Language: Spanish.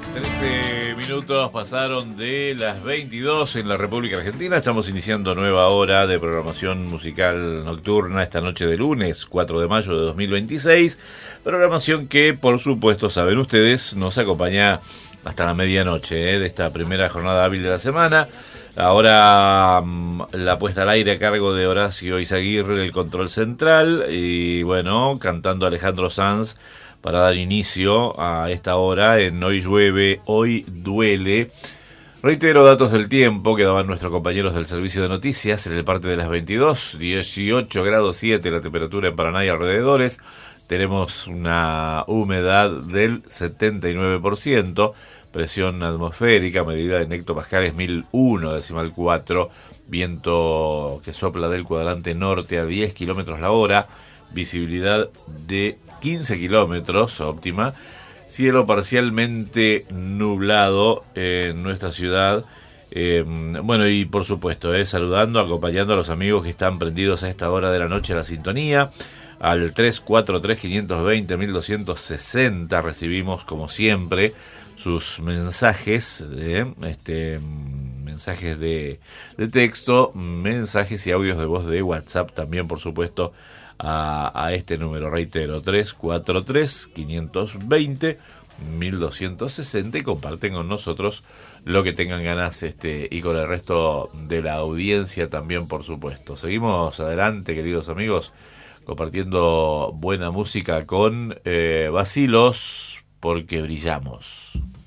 13 minutos pasaron de las 22 en la República Argentina. Estamos iniciando nueva hora de programación musical nocturna esta noche de lunes 4 de mayo de 2026. Programación que, por supuesto, saben ustedes, nos acompaña hasta la medianoche de esta primera jornada hábil de la semana. Ahora la puesta al aire a cargo de Horacio Izaguirre, el control central, y bueno, cantando Alejandro Sanz para dar inicio a esta hora en Hoy Llueve, Hoy Duele. Reitero datos del tiempo que daban nuestros compañeros del servicio de noticias en el parte de las 22, 18 grados 7 la temperatura en Paraná y alrededores. Tenemos una humedad del 79%, presión atmosférica medida en hectopascales 1001,4, viento que sopla del cuadrante norte a 10 kilómetros la hora, visibilidad de 15 kilómetros óptima, cielo parcialmente nublado en nuestra ciudad. Bueno, y por supuesto, saludando, acompañando a los amigos que están prendidos a esta hora de la noche a la sintonía. Al 343-520-1260 recibimos, como siempre, sus mensajes, mensajes de texto, mensajes y audios de voz de WhatsApp también, por supuesto, a este número, reitero, 343-520-1260, y comparten con nosotros lo que tengan ganas y con el resto de la audiencia también, por supuesto. Seguimos adelante, queridos amigos, compartiendo buena música con Vacilos, porque brillamos.